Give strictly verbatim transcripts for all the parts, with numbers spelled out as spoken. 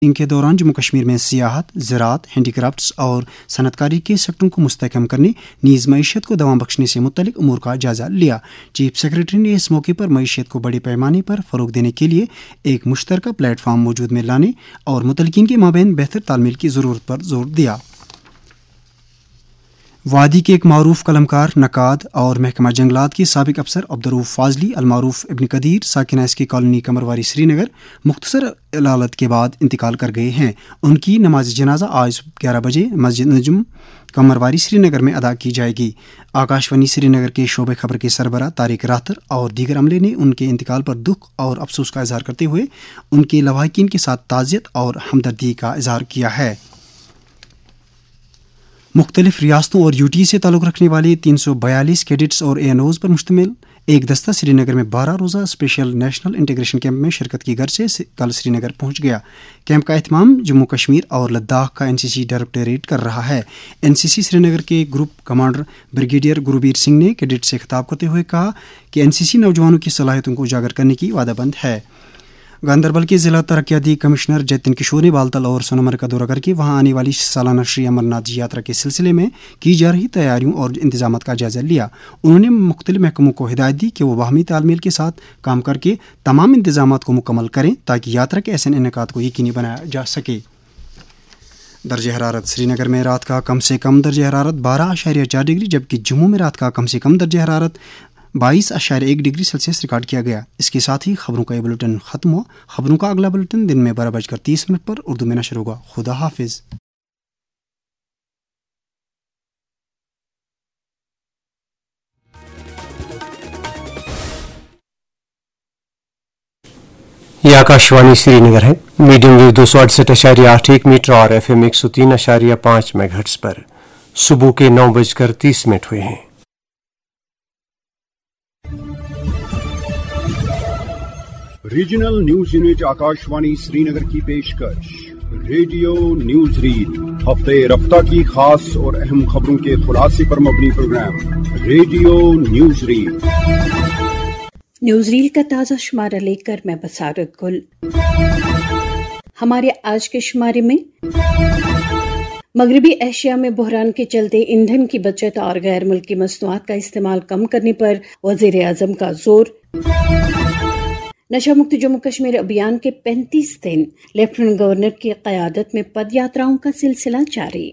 ان کے دوران جموں کشمیر میں سیاحت، زراعت، ہینڈی کرافٹس اور صنعت کاری کے سیکٹروں کو مستحکم کرنے نیز معیشت کو دوام بخشنے سے متعلق امور کا جائزہ لیا۔ چیف سیکرٹری نے اس موقع پر معیشت کو بڑے پیمانے پر فروغ دینے کے لیے ایک مشترکہ پلیٹ فارم وجود میں لانے اور متعلقین کے مابین بہتر تال میل کی ضرورت پر زور دیا۔ وادی کے ایک معروف قلمکار، نقاد اور محکمہ جنگلات کے سابق افسر عبدالرؤف فاضلی المعروف ابن قدیر ساکنہ اس کی کالونی قمرواری سری نگر مختصر علالت کے بعد انتقال کر گئے ہیں۔ ان کی نماز جنازہ آج گیارہ بجے مسجد نجم قمرواری سری نگر میں ادا کی جائے گی۔ آکاش وانی سری نگر کے شعبہ خبر کے سربراہ طارق راتر اور دیگر عملے نے ان کے انتقال پر دکھ اور افسوس کا اظہار کرتے ہوئے ان کے لواحقین کے ساتھ تعزیت اور ہمدردی کا اظہار کیا ہے۔ مختلف ریاستوں اور یو ٹی سے تعلق رکھنے والے تین سو بیالیس کیڈٹس اور اے این اوز پر مشتمل ایک دستہ سری نگر میں بارہ روزہ اسپیشل نیشنل انٹیگریشن کیمپ میں شرکت کی غرض سے کل سری نگر پہنچ گیا۔ کیمپ کا اہتمام جموں کشمیر اور لداخ کا این سی سی ڈائریکٹوریٹ کر رہا ہے۔ این سی سی سری نگر کے گروپ کمانڈر بریگیڈیئر گروبیر سنگھ نے کیڈٹ سے خطاب کرتے ہوئے کہا کہ این سی سی نوجوانوں کی صلاحیتوں کو اجاگر کرنے کی وعدہ بند ہے۔ گاندربل کے ضلع ترقیاتی کمشنر جتن کشور نے بالتل اور سونمرگ کا دورہ کر کے وہاں آنے والی سالانہ شری امر ناتھ جی یاترا کے سلسلے میں کی جا رہی تیاریوں اور انتظامات کا جائزہ لیا۔ انہوں نے مختلف محکموں کو ہدایت دی کہ وہ باہمی تال میل کے ساتھ کام کر کے تمام انتظامات کو مکمل کریں تاکہ یاترا کے ایسے انعقاد کو یقینی بنایا جا سکے۔ درجہ حرارت سری نگر میں رات کا کم سے کم درجہ حرارت بارہ اشاریہ چار ڈگری جبکہ جموں میں رات کا کم سے کم درجہ حرارت بائیس اشاریہ ایک ڈگری سیلسیس ریکارڈ کیا گیا۔ اس کے ساتھ ہی خبروں کا یہ بلٹن ختم ہوا۔ خبروں کا اگلا بلٹن دن میں بارہ بج کر تیس منٹ پر اردو میں نشر ہوگا۔ خدا حافظ۔ یہ آکاشوانی سری نگر ہے۔ میڈیم ویو دو سو اڑسٹھ اشاریہ آٹھ ایک میٹر اور ایف ایم ایک سو تین اشاریہ پانچ میگا ہرٹز پر صبح کے نو بج کر تیس منٹ ہوئے ہیں۔ ریجنل نیوز یونٹ آکاشوانی سری نگر کی پیشکش ریڈیو نیوز ریل، ہفتے رفتہ کی خاص اور اہم خبروں کے خلاصے پر مبنی programme radio news rail. News rail کا تازہ شمارہ لے کر میں بصارت گل۔ ہمارے آج کے شمارے میں مغربی ایشیا میں بحران کے چلتے ایندھن کی بچت اور غیر ملکی مصنوعات کا استعمال کم کرنے پر وزیر اعظم کا زور۔ نشہ مکت جموں کشمیر ابھیان کے پینتیس دن لیفٹیننٹ گورنر کی قیادت میں پد یاتراؤں کا سلسلہ جاری۔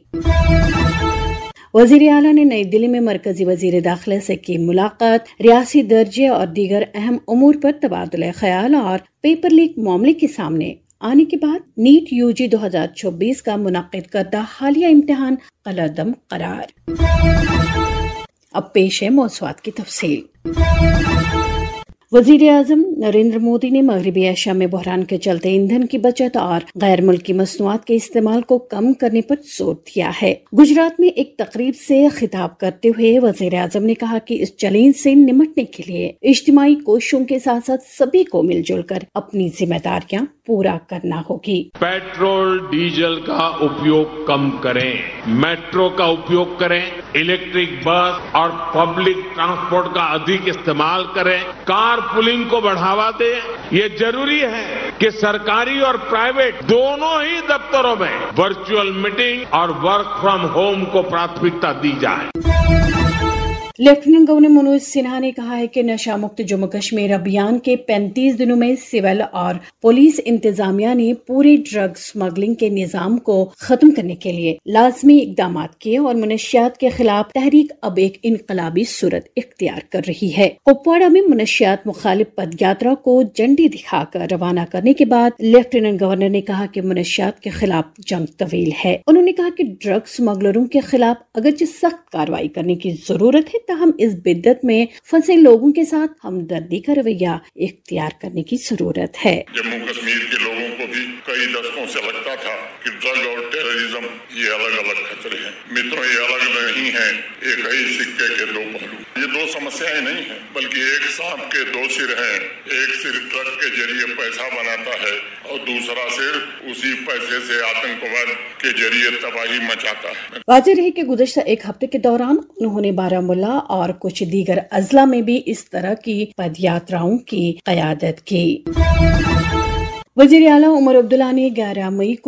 وزیر اعلیٰ نے نئی دلی میں مرکزی وزیر داخلہ سے کی ملاقات۔ ریاستی درجے اور دیگر اہم امور پر تبادلہ خیال اور پیپر لیک معاملے کے سامنے آنے کے بعد نیٹ یو جی دو ہزار چوبیس کا منعقد کردہ حالیہ امتحان قلعدم قرار۔ اب پیش ہے موضوعات کی تفصیل۔ وزیر اعظم نریندر مودی نے مغربی ایشیا میں بحران کے چلتے ایندھن کی بچت اور غیر ملکی مصنوعات کے استعمال کو کم کرنے پر زور دیا ہے۔ گجرات میں ایک تقریب سے خطاب کرتے ہوئے وزیر اعظم نے کہا کہ اس چیلنج سے نمٹنے کے لیے اجتماعی کوششوں کے ساتھ ساتھ سبھی کو مل جل کر اپنی ذمہ داریاں پورا کرنا ہوگی۔ پیٹرول ڈیزل کا اپیوگ کم کریں، میٹرو کا اپیوگ کریں، الیکٹرک بس اور پبلک ٹرانسپورٹ کا ادھک استعمال کریں، کار پولنگ کو بڑھاوا دیں۔ یہ ضروری ہے کہ سرکاری اور پرائیویٹ دونوں ہی دفتروں میں ورچوئل میٹنگ اور ورک فرام ہوم کو پراتھمکتا دی جائے۔ لیفٹیننٹ گورنر منوج سنہا نے کہا ہے کہ نشہ مکت جموں کشمیر ابھیان کے پینتیس دنوں میں سول اور پولیس انتظامیہ نے پورے ڈرگ سمگلنگ کے نظام کو ختم کرنے کے لیے لازمی اقدامات کیے اور منشیات کے خلاف تحریک اب ایک انقلابی صورت اختیار کر رہی ہے۔ کپواڑہ میں منشیات مخالف پد یاترا کو جھنڈی دکھا کر روانہ کرنے کے بعد لیفٹیننٹ گورنر نے کہا کہ منشیات کے خلاف جنگ طویل ہے۔ انہوں نے کہا کہ ڈرگ سمگلروں کے خلاف اگرچہ سخت کارروائی کرنے کی ضرورت ہے تاہم اس بدت میں پھنسے لوگوں کے ساتھ ہمدردی کا رویہ اختیار کرنے کی ضرورت ہے۔ جموں کشمیر کے لوگوں کو بھی کئی دشکوں سے لگتا تھا کہ ڈرگ اور ٹیررزم یہ الگ الگ خطرے ہیں۔ متروں یہ الگ نہیں ہیں، ایک ہی سکے کے دو پہلو۔ یہ دو سمسیایں نہیں ہیں بلکہ ایک سانپ کے دو سر ہیں۔ ایک سر ڈرگ کے ذریعے پیسہ بناتا ہے اور دوسرا سر اسی پیسے سے آتنکواد کے ذریعے تباہی مچاتا ہے۔ واضح رہے کہ گزشتہ ایک ہفتے کے دوران انہوں نے بارہ مولہ اور کچھ دیگر اضلاع میں بھی اس طرح کی پد یاتراؤں کی قیادت کی۔ वजीर आला उमर अब्दुल्ला ने ग्यारह मई